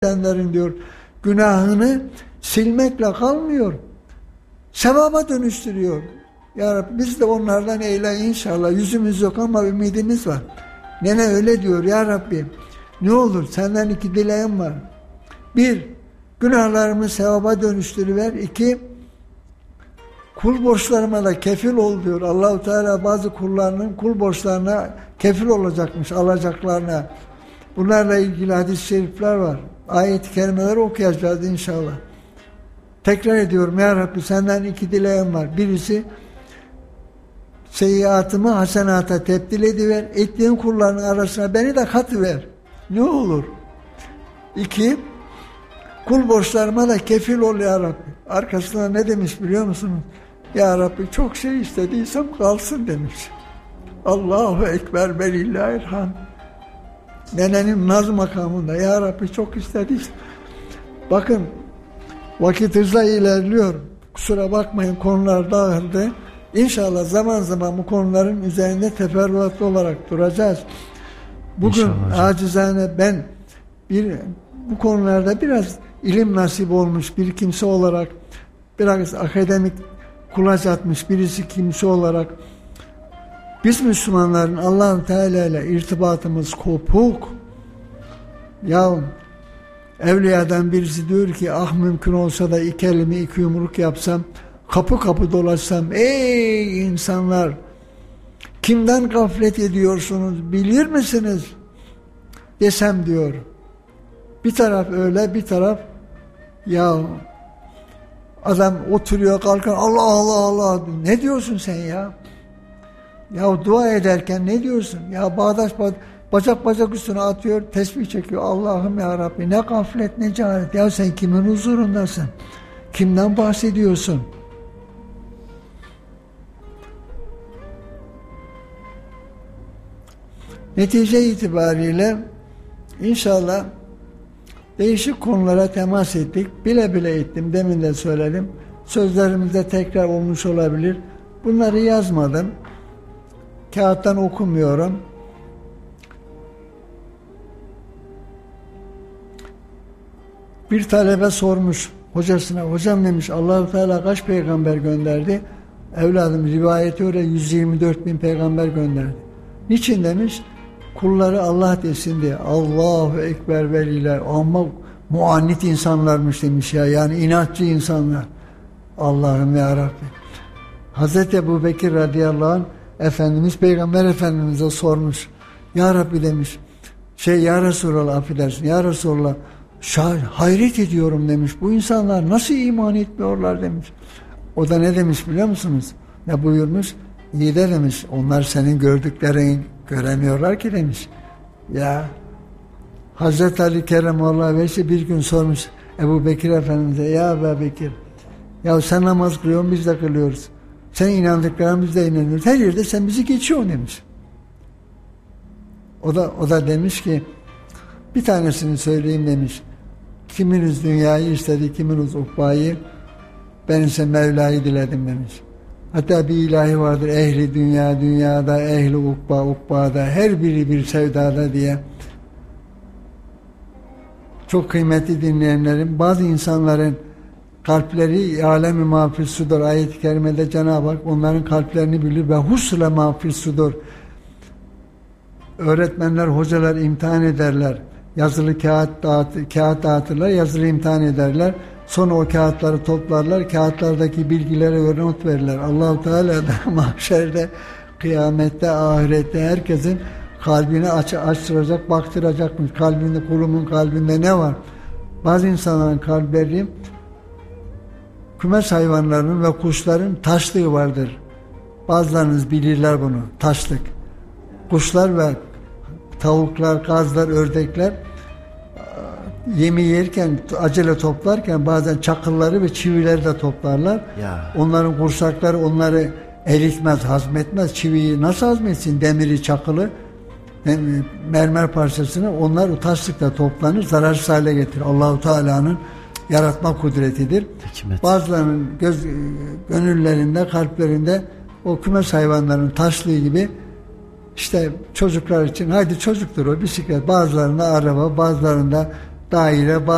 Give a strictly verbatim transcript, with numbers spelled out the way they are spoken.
edenlerin diyor günahını silmekle kalmıyor. Sevaba dönüştürüyor. Ya Rabbi biz de onlardan eyle inşallah. Yüzümüz yok ama ümidimiz var. Nene öyle diyor ya Rabbi. Ne olur senden iki dileğim var. Bir, günahlarımı sevaba dönüştürüver. İki, kul borçlarıma da kefil ol diyor. Allah-u Teala bazı kullarının kul borçlarına kefil olacakmış, alacaklarına. Bunlarla ilgili hadis-i şerifler var. Ayet-i kerimeleri okuyacağız inşallah. Tekrar ediyorum ya Rabbi senden iki dileğim var. Birisi seyyiatımı hasenata tebdil ediver. Ettiğin kulların arasına beni de katıver. Ne olur. İki, kul borçlarıma da kefil ol ya Rabbi. Arkasına ne demiş biliyor musunuz? Ya Rabbi çok şey istediysem kalsın demiş. Allahu Ekber ve lillahilhamd. Nenenin naz makamında ya Rabbi çok istediysem. Bakın vakit hızla ilerliyor. Kusura bakmayın konular dağıldı. İnşallah zaman zaman bu konuların üzerinde teferruatlı olarak duracağız. Bugün acizane ben bir bu konularda biraz ilim nasip olmuş bir kimse olarak, biraz akademik kulaç atmış birisi kimse olarak biz Müslümanların Allah-u Teala ile irtibatımız kopuk. Ya evliyadan birisi diyor ki ah mümkün olsa da iki elimi iki yumruk yapsam, kapı kapı dolaşsam, ey insanlar kimden gaflet ediyorsunuz bilir misiniz desem diyor. Bir taraf öyle bir taraf ya adam oturuyor kalkıyor Allah Allah Allah ne diyorsun sen ya? Ya dua ederken ne diyorsun? Ya bağdaş bacak bacak üstüne atıyor tesbih çekiyor. Allah'ım ya Rabbi ne gaflet ne cehalet. Ya sen kimin huzurundasın? Kimden bahsediyorsun? Netice itibariyle inşallah değişik konulara temas ettik. Bile bile ettim. Demin de söyledim. Sözlerimizde tekrar olmuş olabilir. Bunları yazmadım. Kağıttan okumuyorum. Bir talebe sormuş hocasına. Hocam demiş Allah-u Teala kaç peygamber gönderdi? Evladım rivayete göre yüz yirmi dört bin peygamber gönderdi. Niçin demiş? Kulları Allah desin diye. Allahu Ekber veliler. Ama muannit insanlarmış demiş ya. Yani inatçı insanlar. Allah'ım ya Rabbi. Hazreti Ebu Bekir radıyallahu anh Efendimiz Peygamber Efendimiz'e sormuş. Ya Rabbi demiş. Şey ya Resulallah affedersin. Ya Resulallah şah, hayret ediyorum demiş. Bu insanlar nasıl iman etmiyorlar demiş. O da ne demiş biliyor musunuz? Ne buyurmuş? İyi de demiş. Onlar senin gördüklerini göremiyorlar ki demiş. Ya Hazreti Ali Keremallahu Vecih'i bir gün sormuş Ebu Bekir Efendimiz'e ya Ebu Bekir ya sen namaz kılıyorsun biz de kılıyoruz. Sen inandıklarına biz de inanıyoruz. Her yerde sen bizi geçiyorsun demiş. O da, o da demiş ki bir tanesini söyleyeyim demiş. Kiminiz dünyayı istedi, kiminiz ukbayı. Ben ise Mevla'yı diledim demiş. Hatta bir ilahi vardır. Ehli dünya dünyada, ehli ukba ukbada, her biri bir sevdada diye. Çok kıymetli dinleyenlerim, bazı insanların kalpleri alem-i mağfir sudur. Ayet-i kerimede Cenab-ı Hak onların kalplerini bilir ve husle mağfir sudur. Öğretmenler, hocalar imtihan ederler. Yazılı kağıt, dağıt, kağıt dağıtırlar, yazılı imtihan ederler. Sonra o kağıtları toplarlar, kağıtlardaki bilgilere göre not verirler. Allah-u Teala da mahşerde, kıyamette, ahirette herkesin kalbini aç, açtıracak, baktıracakmış. Kalbinde, kulumun kalbinde ne var? Bazı insanların kalpleri kümes hayvanlarının ve kuşların taşlığı vardır. Bazılarınız bilirler bunu, taşlık. Kuşlar ve tavuklar, kazlar, ördekler yemi yerken, acele toplarken bazen çakılları ve çivileri de toplarlar. Ya. Onların kursakları onları eritmez, hazmetmez. Çiviyi nasıl hazmetsin? Demiri, çakılı, mermer parçasını onlar o taşlıkla toplanır, zararsız hale getirir. Allah-u Teala'nın yaratma kudretidir. Hikmet. Bazılarının göz, gönüllerinde, kalplerinde o kümes hayvanların taşlığı gibi işte çocuklar için, haydi çocuktur o bisiklet, bazılarında araba, bazılarında daire,